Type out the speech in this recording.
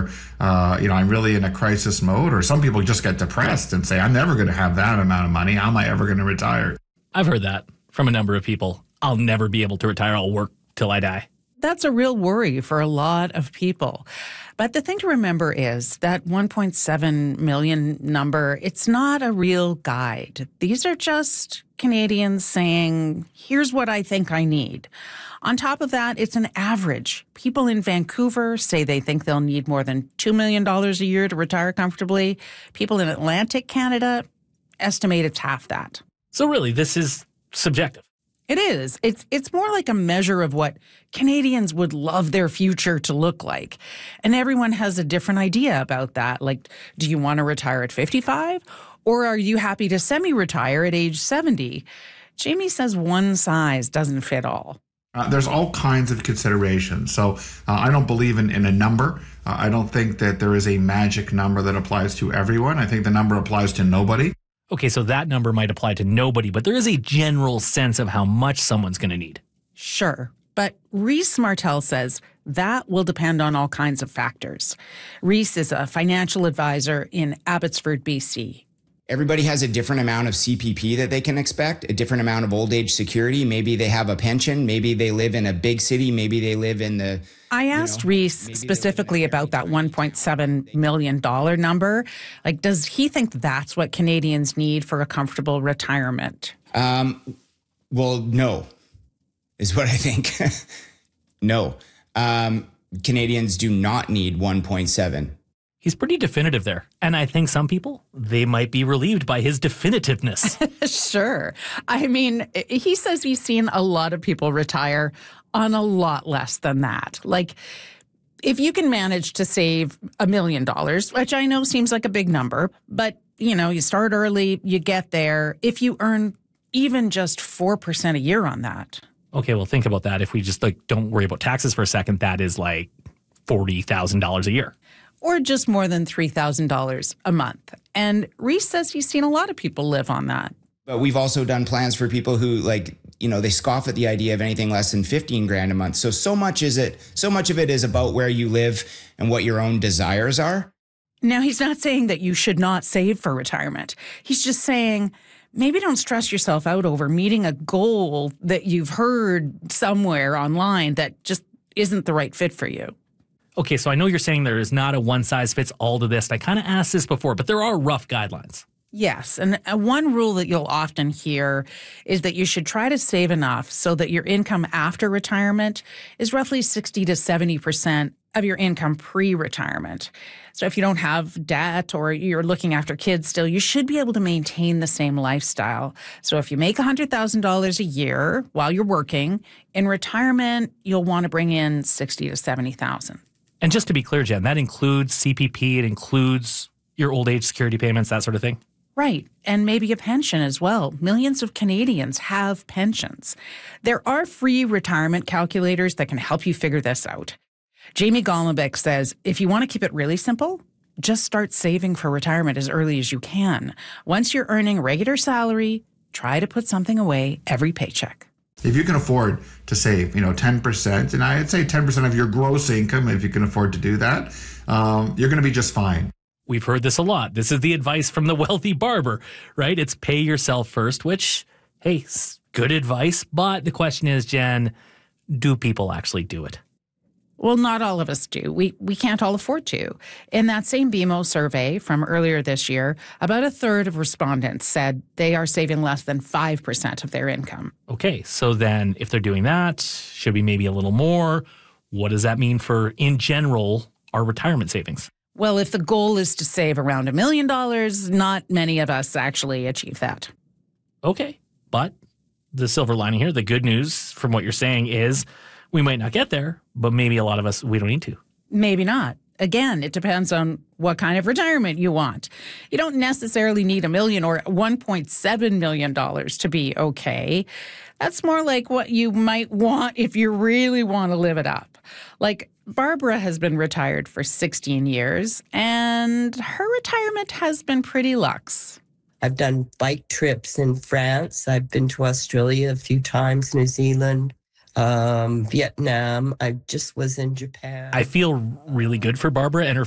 I'm really in a crisis mode, or some people just get depressed and say, I'm never going to have that amount of money. How am I ever going to retire? I've heard that from a number of people. I'll never be able to retire. I'll work till I die. That's a real worry for a lot of people. But the thing to remember is that 1.7 million number, it's not a real guide. These are just Canadians saying, here's what I think I need. On top of that, it's an average. People in Vancouver say they think they'll need more than $2 million a year to retire comfortably. People in Atlantic Canada estimate it's half that. So really, this is subjective. It is. It's more like a measure of what Canadians would love their future to look like. And everyone has a different idea about that. Like, do you want to retire at 55? Or are you happy to semi-retire at age 70? Jamie says one size doesn't fit all. There's all kinds of considerations. So I don't believe in a number. I don't think that there is a magic number that applies to everyone. I think the number applies to nobody. Okay, so that number might apply to nobody, but there is a general sense of how much someone's going to need. Sure, but Reese Martel says that will depend on all kinds of factors. Reese is a financial advisor in Abbotsford, BC. Everybody has a different amount of CPP that they can expect, a different amount of old age security. Maybe they have a pension. Maybe they live in a big city. Maybe they live in the... I asked Reese specifically about that $1.7 million number. Like, does he think that's what Canadians need for a comfortable retirement? Well, no, is what I think. No. Canadians do not need 1.7. He's pretty definitive there. And I think some people, they might be relieved by his definitiveness. Sure. I mean, he says he's seen a lot of people retire on a lot less than that. Like, if you can manage to save $1 million, which I know seems like a big number, but, you start early, you get there. If you earn even just 4% a year on that. Okay, well, think about that. If we just don't worry about taxes for a second, that is like $40,000 a year. Or just more than $3,000 a month. And Reese says he's seen a lot of people live on that. But we've also done plans for people who they scoff at the idea of anything less than 15 grand a month. So much of it is about where you live and what your own desires are. Now, he's not saying that you should not save for retirement. He's just saying maybe don't stress yourself out over meeting a goal that you've heard somewhere online that just isn't the right fit for you. Okay, so I know you're saying there is not a one-size-fits-all to this. And I kind of asked this before, but there are rough guidelines. Yes, and one rule that you'll often hear is that you should try to save enough so that your income after retirement is roughly 60 to 70% of your income pre-retirement. So if you don't have debt or you're looking after kids still, you should be able to maintain the same lifestyle. So if you make $100,000 a year while you're working, in retirement, you'll want to bring in $60,000 to $70,000. And just to be clear, Jen, that includes CPP, it includes your old age security payments, that sort of thing? Right. And maybe a pension as well. Millions of Canadians have pensions. There are free retirement calculators that can help you figure this out. Jamie Golombek says, if you want to keep it really simple, just start saving for retirement as early as you can. Once you're earning a regular salary, try to put something away every paycheck. If you can afford to save, 10%, and I'd say 10% of your gross income, if you can afford to do that, you're going to be just fine. We've heard this a lot. This is the advice from the wealthy barber, right? It's pay yourself first, which, hey, good advice. But the question is, Jen, do people actually do it? Well, not all of us do. We can't all afford to. In that same BMO survey from earlier this year, about a third of respondents said they are saving less than 5% of their income. Okay, so then if they're doing that, should be maybe a little more. What does that mean for, in general, our retirement savings? Well, if the goal is to save around $1 million, not many of us actually achieve that. Okay, but the silver lining here, the good news from what you're saying is we might not get there, but maybe a lot of us, we don't need to. Maybe not. Again, it depends on what kind of retirement you want. You don't necessarily need $1 million or $1.7 million to be okay. That's more like what you might want if you really want to live it up. Like, Barbara has been retired for 16 years, and her retirement has been pretty luxe. I've done bike trips in France. I've been to Australia a few times, New Zealand. Vietnam. I just was in Japan. I feel really good for Barbara and her